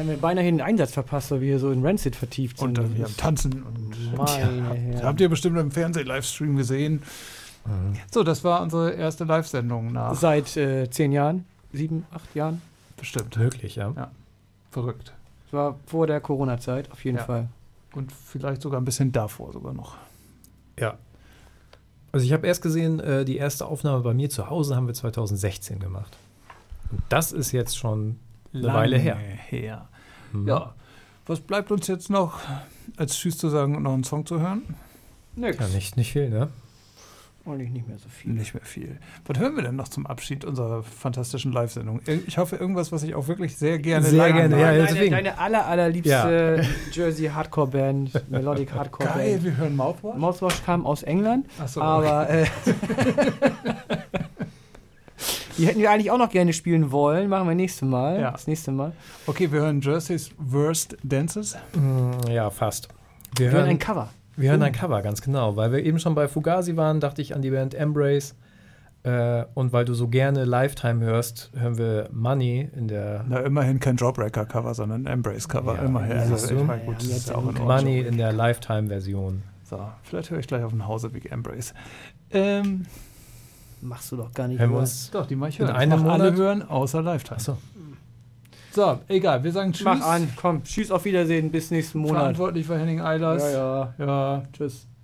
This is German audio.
haben wir beinahe den Einsatz verpasst, weil wir so in Rancid vertieft sind. Und dann hier am Tanzen. Und Meine habt ihr bestimmt im Fernseh-Livestream gesehen. So, das war unsere erste Live-Sendung nach. Seit 10 Jahren, 7, 8 Jahren. Bestimmt. Wirklich, ja. Verrückt. Das war vor der Corona-Zeit, auf jeden Fall. Und vielleicht sogar ein bisschen davor sogar noch. Ja. Also ich habe erst gesehen, die erste Aufnahme bei mir zu Hause haben wir 2016 gemacht. Und das ist jetzt schon eine Weile her. Mhm. Ja. Was bleibt uns jetzt noch, als Tschüss zu sagen und noch einen Song zu hören? Nix. Ja, nicht viel, ne? Eigentlich nicht mehr so viel. Nicht mehr viel. Was hören wir denn noch zum Abschied unserer fantastischen Live-Sendung? Ich hoffe, irgendwas, was ich auch wirklich sehr gerne Sehr gerne, ja. Deine allerliebste Jersey Hardcore-Band, Melodic Hardcore-Band. Geil, wir hören Mouthwash. Mouthwash kam aus England, Ach so, aber die hätten wir eigentlich auch noch gerne spielen wollen. Machen wir nächstes Mal. Ja. Das nächste Mal. Okay, wir hören Jersey's Worst Dances. Ja, fast. Wir hören ein Cover. Wir hören ein Cover, ganz genau. Weil wir eben schon bei Fugazi waren, dachte ich an die Band Embrace. Und weil du so gerne Lifetime hörst, hören wir Money in der... Na, immerhin kein Jawbreaker-Cover, sondern ein Embrace-Cover. Ja, immerhin. siehst du? Ich meine, gut, das ist ja auch in Ordnung. Money in der Lifetime-Version. So, vielleicht höre ich gleich auf dem Hauseweg Embrace. Machst du doch gar nicht. Hören wir uns Doch, die mache ich in hören. einem Ich mach alle Monat hören, außer Lifetime. Achso. So, egal, wir sagen Tschüss. Mach an, komm. Tschüss, auf Wiedersehen, bis nächsten Monat. Verantwortlich für Henning Eilers. Ja. Ja, Tschüss.